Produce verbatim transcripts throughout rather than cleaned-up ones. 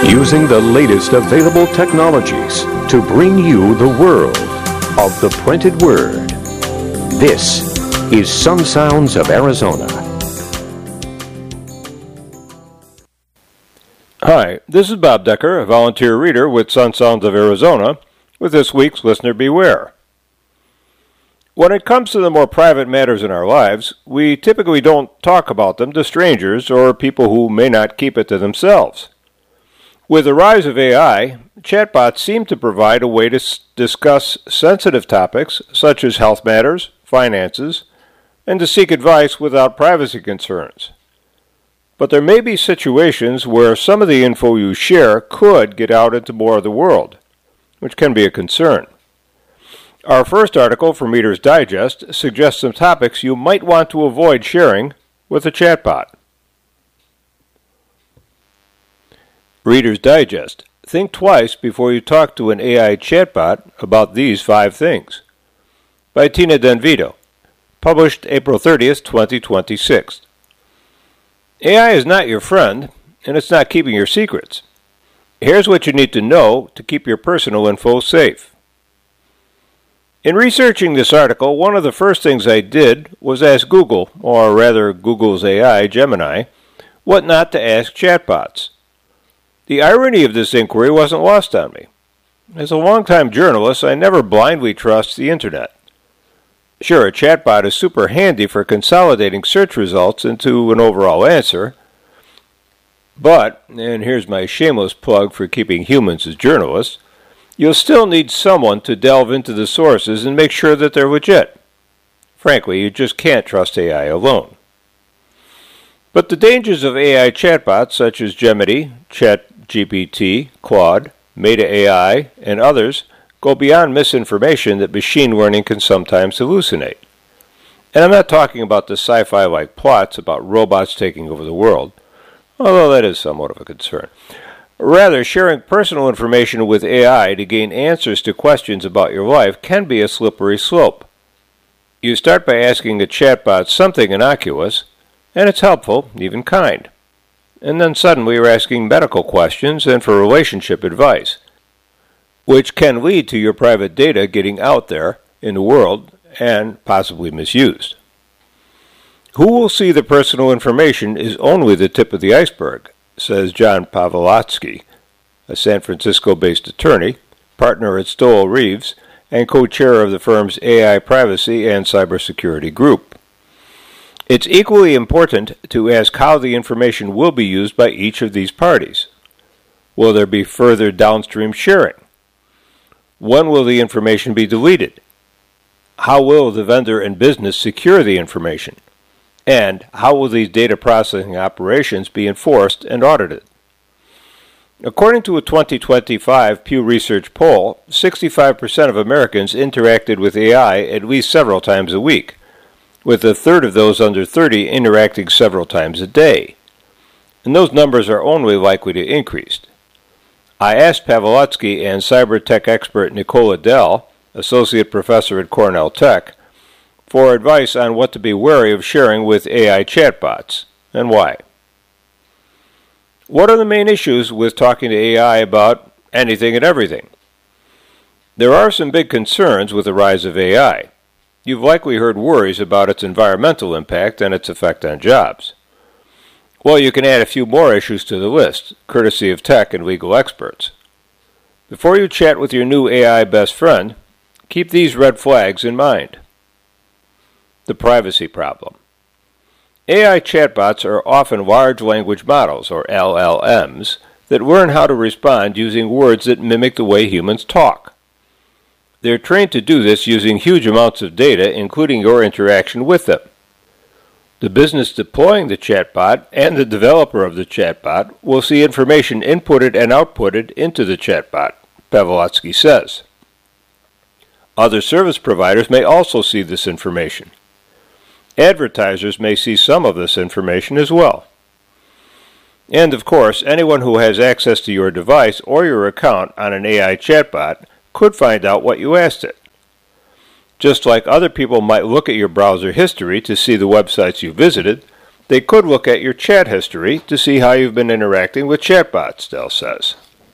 using the latest available technologies to bring you the world of the printed word. This is Sun Sounds of Arizona. Hi, this is Bob Decker, a volunteer reader with Sun Sounds of Arizona, with this week's Listener Beware. When it comes to the more private matters in our lives, we typically don't talk about them to strangers or people who may not keep it to themselves. With the rise of A I, chatbots seem to provide a way to s- discuss sensitive topics such as health matters, finances, and to seek advice without privacy concerns. But there may be situations where some of the info you share could get out into more of the world, which can be a concern. Our first article from Reader's Digest suggests some topics you might want to avoid sharing with a chatbot. Reader's Digest. Think twice before you talk to an A I chatbot about these five things. By Tina Denvito. Published April thirtieth, twenty twenty-six. A I is not your friend, and it's not keeping your secrets. Here's what you need to know to keep your personal info safe. In researching this article, one of the first things I did was ask Google, or rather Google's A I, Gemini, what not to ask chatbots. The irony of this inquiry wasn't lost on me. As a longtime journalist, I never blindly trust the internet. Sure, a chatbot is super handy for consolidating search results into an overall answer, but, and here's my shameless plug for keeping humans as journalists, you'll still need someone to delve into the sources and make sure that they're legit. Frankly, you just can't trust A I alone. But the dangers of A I chatbots such as Gemini, ChatGPT, Claude, Meta A I, and others go beyond misinformation that machine learning can sometimes hallucinate. And I'm not talking about the sci-fi-like plots about robots taking over the world, although that is somewhat of a concern. Rather, sharing personal information with A I to gain answers to questions about your life can be a slippery slope. You start by asking a chatbot something innocuous, and it's helpful, even kind. And then suddenly you're asking medical questions and for relationship advice, which can lead to your private data getting out there in the world and possibly misused. Who will see the personal information is only the tip of the iceberg, says John Pavlotsky, a San Francisco-based attorney, partner at Stoll Reeves, and co-chair of the firm's A I Privacy and Cybersecurity Group. It's equally important to ask how the information will be used by each of these parties. Will there be further downstream sharing? When will the information be deleted? How will the vendor and business secure the information? And how will these data processing operations be enforced and audited? According to a twenty twenty-five Pew Research poll, sixty-five percent of Americans interacted with A I at least several times a week, with a third of those under thirty interacting several times a day. And those numbers are only likely to increase. I asked Pavlotsky and cyber tech expert Nicola Dell, associate professor at Cornell Tech, for advice on what to be wary of sharing with A I chatbots, and why. What are the main issues with talking to A I about anything and everything? There are some big concerns with the rise of A I. You've likely heard worries about its environmental impact and its effect on jobs. Well, you can add a few more issues to the list, courtesy of tech and legal experts. Before you chat with your new A I best friend, keep these red flags in mind. The privacy problem. A I chatbots are often large language models, or L L Ms, that learn how to respond using words that mimic the way humans talk. They're trained to do this using huge amounts of data, including your interaction with them. The business deploying the chatbot and the developer of the chatbot will see information inputted and outputted into the chatbot, Pavlotsky says. Other service providers may also see this information. Advertisers may see some of this information as well. And, of course, anyone who has access to your device or your account on an A I chatbot could find out what you asked it. Just like other people might look at your browser history to see the websites you visited, They could look at your chat history to see how you've been interacting with chatbots, Dell says.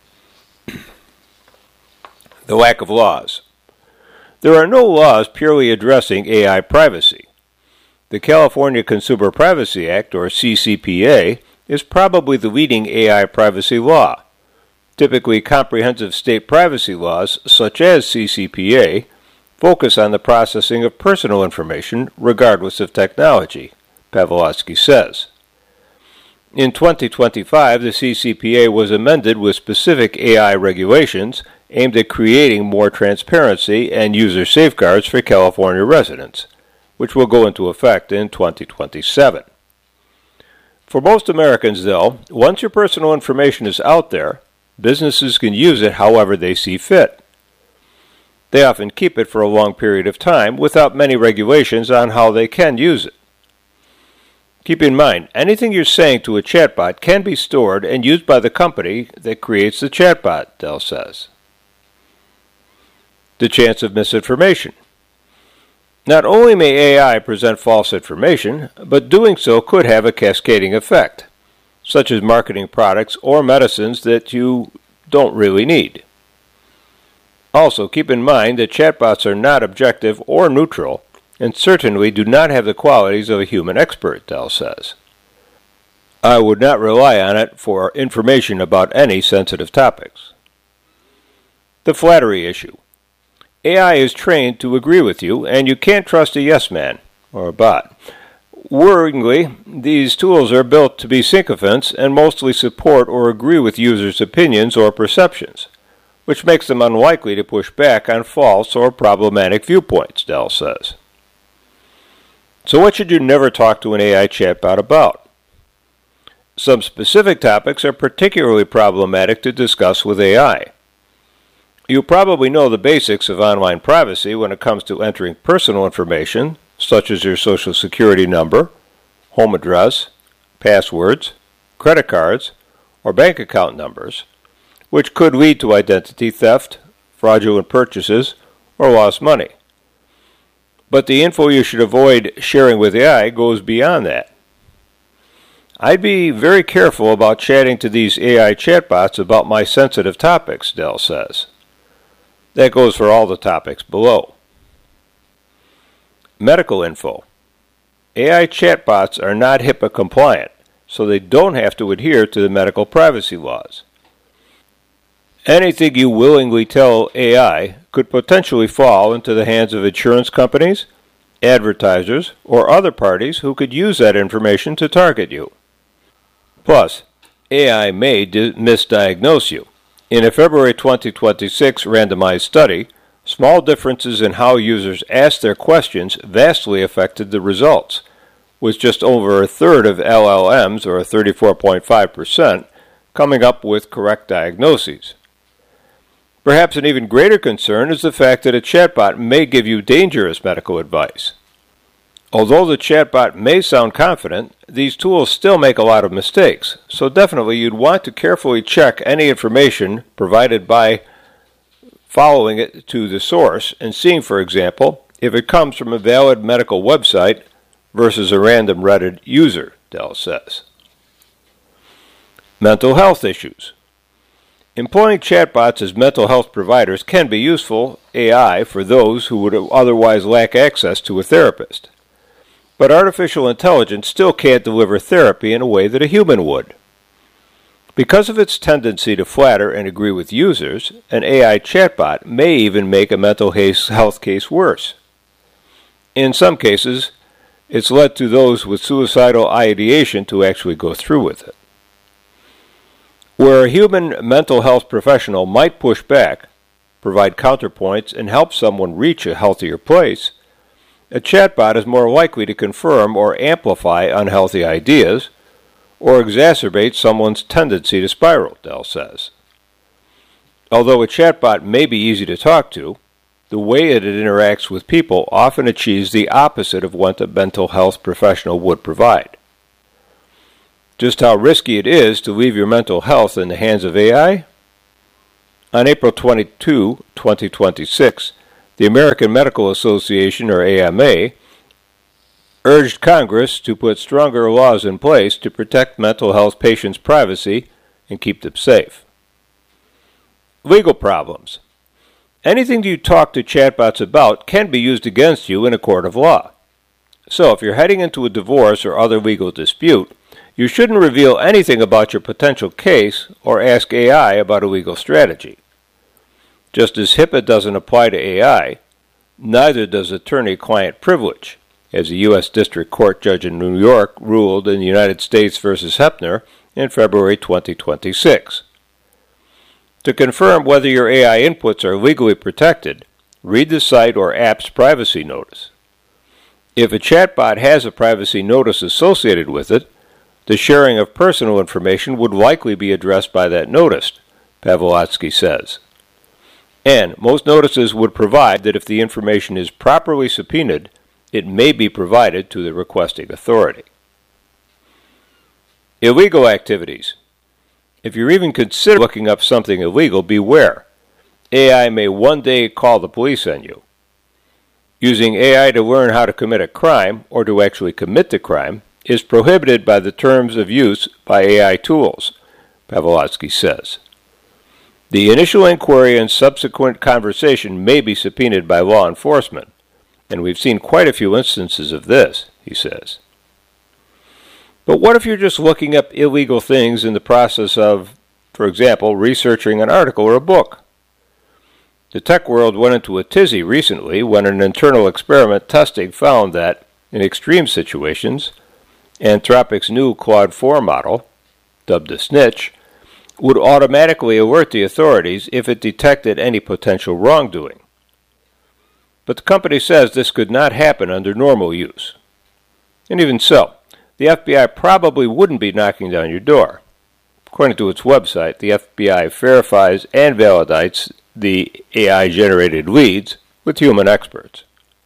The lack of laws. There are no laws purely addressing A I privacy. The California Consumer Privacy Act, or C C P A, is probably the leading A I privacy law. Typically, comprehensive state privacy laws, such as C C P A, focus on the processing of personal information regardless of technology, Pavlovsky says. In twenty twenty-five, the C C P A was amended with specific A I regulations aimed at creating more transparency and user safeguards for California residents, which will go into effect in twenty twenty-seven. For most Americans, though, once your personal information is out there, businesses can use it however they see fit. They often keep it for a long period of time without many regulations on how they can use it. Keep in mind, anything you're saying to a chatbot can be stored and used by the company that creates the chatbot, Dell says. The chance of misinformation. Not only may A I present false information, but doing so could have a cascading effect, such as marketing products or medicines that you don't really need. Also, keep in mind that chatbots are not objective or neutral, and certainly do not have the qualities of a human expert, Dell says. I would not rely on it for information about any sensitive topics. The flattery issue. A I is trained to agree with you, and you can't trust a yes man, or a bot. Worryingly, these tools are built to be sycophants and mostly support or agree with users' opinions or perceptions, which makes them unlikely to push back on false or problematic viewpoints, Dell says. So what should you never talk to an A I chatbot about? Some specific topics are particularly problematic to discuss with A I. You probably know the basics of online privacy when it comes to entering personal information, such as your social security number, home address, passwords, credit cards, or bank account numbers, which could lead to identity theft, fraudulent purchases, or lost money. But the info you should avoid sharing with A I goes beyond that. I'd be very careful about chatting to these A I chatbots about my sensitive topics, Dell says. That goes for all the topics below. Medical info. A I chatbots are not HIPAA compliant, so they don't have to adhere to the medical privacy laws. Anything you willingly tell A I could potentially fall into the hands of insurance companies, advertisers, or other parties who could use that information to target you. Plus, A I may di- misdiagnose you. In a February twenty twenty-six randomized study, small differences in how users asked their questions vastly affected the results, with just over a third of L L Ms, or thirty-four point five percent, coming up with correct diagnoses. Perhaps an even greater concern is the fact that a chatbot may give you dangerous medical advice. Although the chatbot may sound confident, these tools still make a lot of mistakes, so definitely you'd want to carefully check any information provided by following it to the source and seeing, for example, if it comes from a valid medical website versus a random Reddit user, Dell says. Mental health issues. Employing chatbots as mental health providers can be useful A I for those who would otherwise lack access to a therapist. But artificial intelligence still can't deliver therapy in a way that a human would. Because of its tendency to flatter and agree with users, an A I chatbot may even make a mental health case worse. In some cases, it's led to those with suicidal ideation to actually go through with it. Where a human mental health professional might push back, provide counterpoints, and help someone reach a healthier place, a chatbot is more likely to confirm or amplify unhealthy ideas or exacerbate someone's tendency to spiral, Dell says. Although a chatbot may be easy to talk to, the way that it interacts with people often achieves the opposite of what a mental health professional would provide. Just how risky it is to leave your mental health in the hands of A I? On April twenty-second, twenty twenty-six, the American Medical Association, or A M A, urged Congress to put stronger laws in place to protect mental health patients' privacy and keep them safe. Legal problems. Anything you talk to chatbots about can be used against you in a court of law. So if you're heading into a divorce or other legal dispute, you shouldn't reveal anything about your potential case or ask A I about a legal strategy. Just as HIPAA doesn't apply to A I, neither does attorney-client privilege, as a U S District Court judge in New York ruled in United States v. Hepner in February twenty twenty-six. To confirm whether your A I inputs are legally protected, read the site or app's privacy notice. If a chatbot has a privacy notice associated with it, the sharing of personal information would likely be addressed by that notice, Pavlotsky says. And most notices would provide that if the information is properly subpoenaed, it may be provided to the requesting authority. Illegal activities. If you're even considering looking up something illegal, beware. A I may one day call the police on you. Using A I to learn how to commit a crime, or to actually commit the crime, is prohibited by the terms of use by A I tools, Pavlotsky says. The initial inquiry and subsequent conversation may be subpoenaed by law enforcement, and we've seen quite a few instances of this, he says. But what if you're just looking up illegal things in the process of, for example, researching an article or a book? The tech world went into a tizzy recently when an internal experiment testing found that, in extreme situations, Anthropic's new Claude four model, dubbed a snitch, would automatically alert the authorities if it detected any potential wrongdoing. But the company says this could not happen under normal use. And even so, the F B I probably wouldn't be knocking down your door. According to its website, the F B I verifies and validates the A I-generated leads with human experts.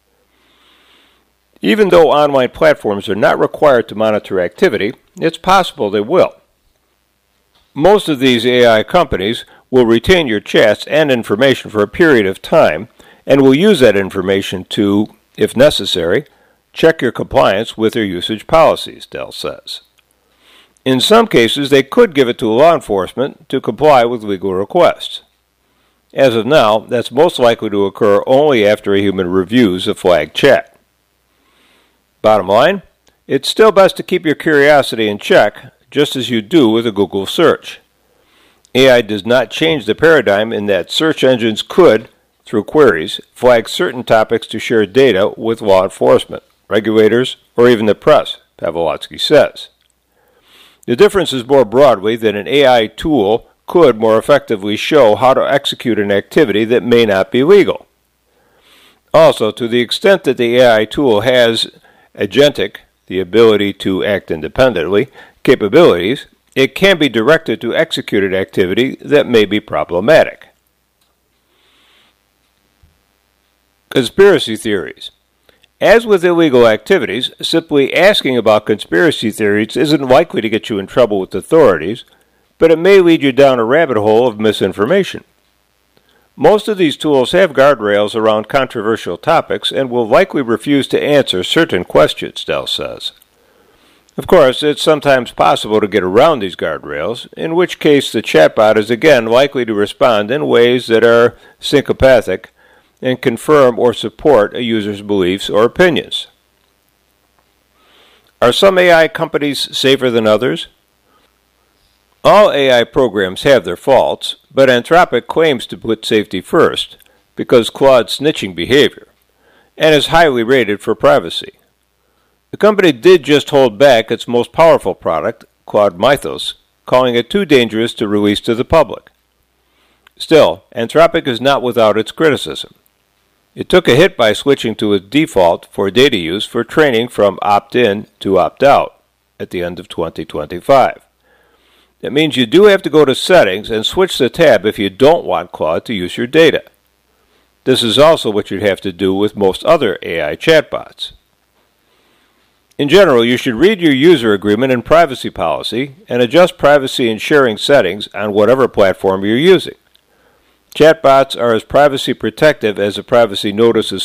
Even though online platforms are not required to monitor activity, it's possible they will. Most of these A I companies will retain your chats and information for a period of time and will use that information to, if necessary, check your compliance with their usage policies, Dell says. In some cases, they could give it to law enforcement to comply with legal requests. As of now, that's most likely to occur only after a human reviews a flagged chat. Bottom line, it's still best to keep your curiosity in check, just as you do with a Google search. A I does not change the paradigm in that search engines could, through queries, flag certain topics to share data with law enforcement, regulators, or even the press, Pavlotsky says. The difference is more broadly that an A I tool could more effectively show how to execute an activity that may not be legal. Also, to the extent that the A I tool has agentic, the ability to act independently, capabilities, it can be directed to execute an activity that may be problematic. Conspiracy theories. As with illegal activities, simply asking about conspiracy theories isn't likely to get you in trouble with authorities, but it may lead you down a rabbit hole of misinformation. Most of these tools have guardrails around controversial topics and will likely refuse to answer certain questions, Dell says. Of course, it's sometimes possible to get around these guardrails, in which case the chatbot is again likely to respond in ways that are syncopathic and confirm or support a user's beliefs or opinions. Are some A I companies safer than others? All A I programs have their faults, but Anthropic claims to put safety first because Claude's snitching behavior, and is highly rated for privacy. The company did just hold back its most powerful product, Claude Mythos, calling it too dangerous to release to the public. Still, Anthropic is not without its criticism. It took a hit by switching to its default for data use for training from opt-in to opt-out at the end of twenty twenty-five. That means you do have to go to Settings and switch the tab if you don't want Claude to use your data. This is also what you'd have to do with most other A I chatbots. In general, you should read your user agreement and privacy policy and adjust privacy and sharing settings on whatever platform you're using. Chatbots are as privacy protective as a privacy notice is